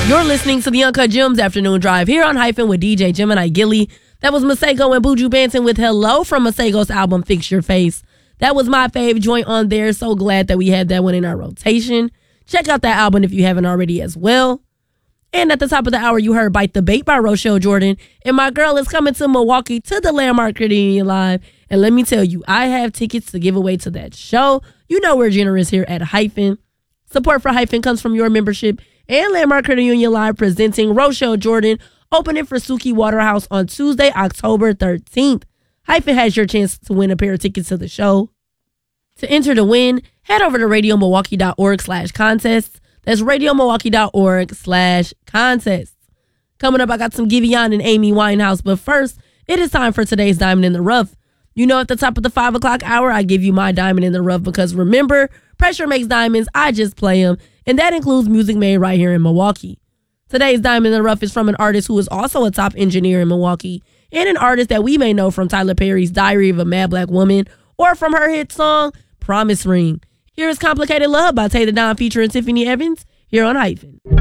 You're listening to the Uncut Gems Afternoon Drive here on Hyphen with DJ Gemini Gilly. That was Masego and Buju Banton with Hello from Masego's album Fix Your Face. That was my fave joint on there. So glad that we had that one in our rotation. Check out that album if you haven't already as well. And at the top of the hour, you heard Bite the Bait by Rochelle Jordan. And my girl is coming to Milwaukee to the Landmark Reunion Live. And let me tell you, I have tickets to give away to that show. You know we're generous here at Hyphen. Support for Hyphen comes from your membership and Landmark Reunion Live presenting Rochelle Jordan, opening for Suki Waterhouse on Tuesday, October 13th. Hyphen has your chance to win a pair of tickets to the show. To enter to win, head over to radiomilwaukee.org/contests. That's radiomilwaukee.org/contests. Coming up, I got some Giveon and Amy Winehouse, but first, it is time for today's Diamond in the Rough. You know, at the top of the 5 o'clock hour, I give you my Diamond in the Rough because remember, pressure makes diamonds, I just play them, and that includes music made right here in Milwaukee. Today's Diamond in the Rough is from an artist who is also a top engineer in Milwaukee, and an artist that we may know from Tyler Perry's Diary of a Mad Black Woman, or from her hit song, Promise Ring. Here is Complicated Love by Taylor Don featuring Tiffany Evans, here on Hyphen.